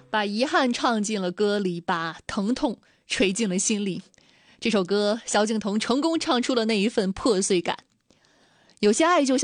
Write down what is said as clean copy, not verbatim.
把遗憾唱进了歌里，把疼痛吹进了心里。这首歌萧敬腾成功唱出了那一份破碎感。有些爱就像